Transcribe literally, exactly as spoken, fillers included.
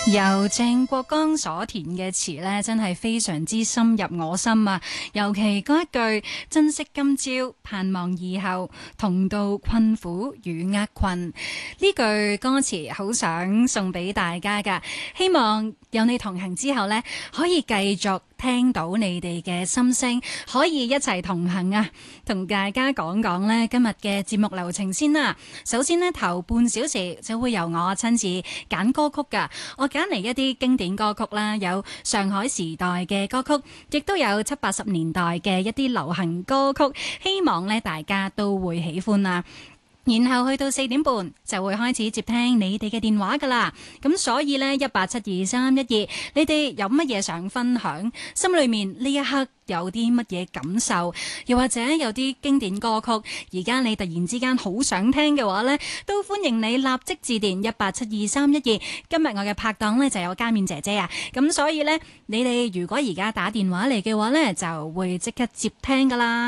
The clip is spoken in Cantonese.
由鄭國江所填嘅詞呢，真係非常之深入我心啊！尤其嗰一句珍惜今朝，盼望以後，同渡困苦與厄困，呢句歌詞好想送俾大家噶，希望有你同行之後呢，可以繼續聽到你哋嘅心聲，可以一齊同行啊！同大家講講呢今日嘅節目流程先啦。首先呢，頭半小時就會由我親自揀歌曲噶，我揀嚟一啲經典歌曲啦，有上海時代嘅歌曲，亦都有七八十年代嘅一啲流行歌曲，希望呢大家都會喜歡啊！然後去到四點半就會開始接聽你哋嘅電話噶啦，咁所以呢，一八七二三一二，你哋有乜嘢想分享？心裏面呢一刻有啲乜嘢感受？又或者有啲經典歌曲，而家你突然之間好想聽嘅話呢，都歡迎你立即致電一八七二三一二。今日我嘅拍檔呢就有家面姐姐啊，咁所以呢，你哋如果而家打電話嚟嘅話呢，就會即刻接聽噶啦。